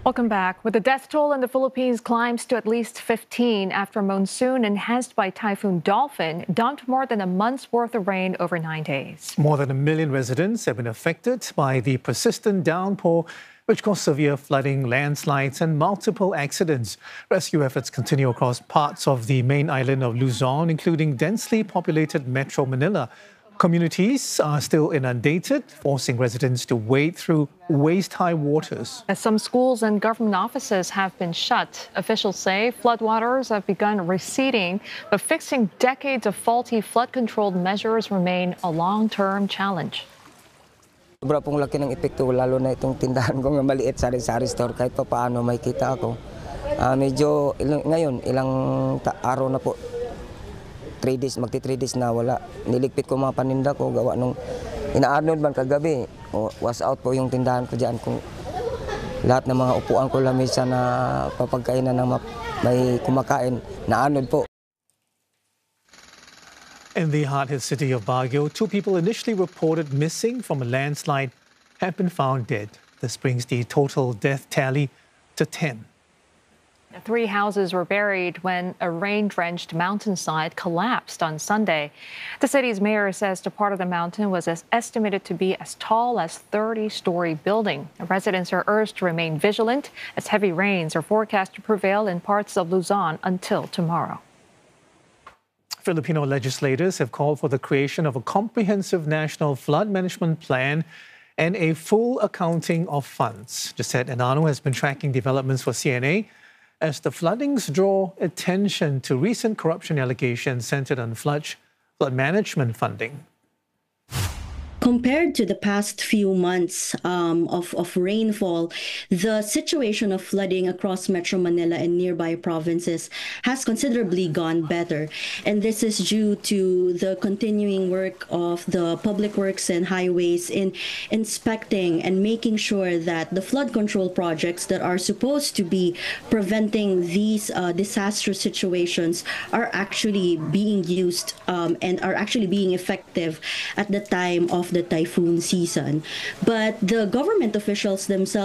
Welcome back. With the death toll in the Philippines climbs to at least 15 after a monsoon enhanced by Typhoon Dolphin dumped more than a month's worth of rain over 9 days. More than 1 million residents have been affected by the persistent downpour, which caused severe flooding, landslides, and multiple accidents. Rescue efforts continue across parts of the main island of Luzon, including densely populated Metro Manila. Communities are still inundated, forcing residents to wade through waist-high waters. As some schools and government offices have been shut, officials say floodwaters have begun receding, but fixing decades of faulty flood-controlled measures remain a long-term challenge. Sobra pong laki ng epekto, lalo na itong tindahan ko nga maliit, sari-sari store, kahit pa paano may kita ako. Medyo ngayon, ilang araw na po, 3 days, magti 3 days na wala. Niligpit ko mga paninda ko, gawa nung ina-Arnold man kagabi. Was out po yung tindahan ko dyan. Kung lahat ng mga upuan ko lamesa na papagkainan ng may kumakain, na-Arnold po. In the hard-hit city of Baguio, 2 people initially reported missing from a landslide have been found dead. This brings the total death tally to 10. 3 houses were buried when a rain-drenched mountainside collapsed on Sunday. The city's mayor says the part of the mountain was estimated to be as tall as a 30-story building. Residents are urged to remain vigilant as heavy rains are forecast to prevail in parts of Luzon until tomorrow. Filipino legislators have called for the creation of a comprehensive national flood management plan and a full accounting of funds. Josette Enano has been tracking developments for CNA as the floodings draw attention to recent corruption allegations centered on flood management funding. Compared to the past few months of rainfall, the situation of flooding across Metro Manila and nearby provinces has considerably gone better. And this is due to the continuing work of the Public Works and Highways in inspecting and making sure that the flood control projects that are supposed to be preventing these disastrous situations are actually being used and are actually being effective at the time of the typhoon season. But the government officials themselves